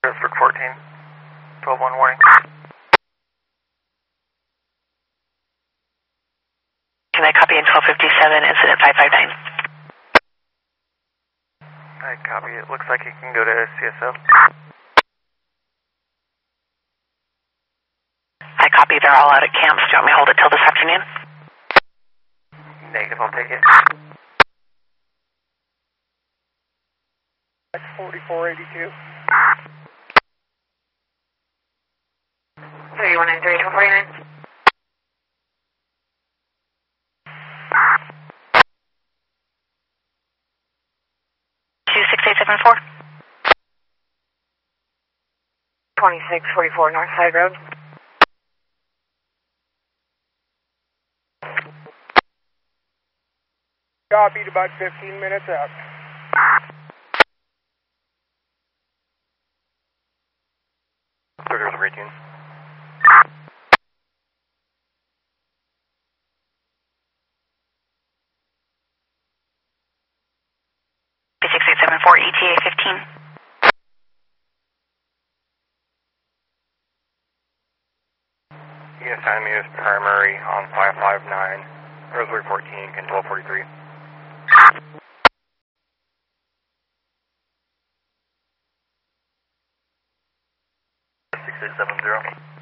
District 14, 12-1 warning. Can I copy in 1257, incident 559? I copy. It looks like you can go to CSO. I copy. They're all out at camps. Do you want me to hold it till this afternoon? Negative, I'll take it. 4482. 3193-249. Two 6874. 2644 Northside Road. Copied, about 15 minutes out. Circuit's routine. B6874 ETA 15. You can assign me as primary on 559, Rosewood 14, control 43. 6670.